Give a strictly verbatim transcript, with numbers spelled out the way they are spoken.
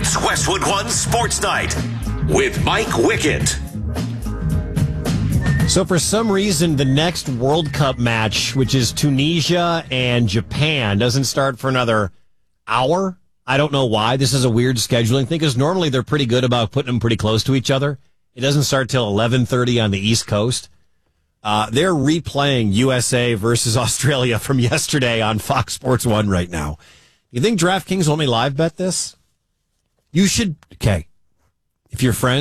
It's Westwood One Sports Night with Mike Wickett. So for some reason, the next World Cup match, which is Tunisia and Japan, doesn't start for another hour. I don't know why. This is a weird scheduling thing, because normally they're pretty good about putting them pretty close to each other. It doesn't start till eleven thirty on the East Coast. Uh, they're replaying U S A versus Australia from yesterday on Fox Sports one right now. You think DraftKings only live bet this? You should, okay, if you're friends,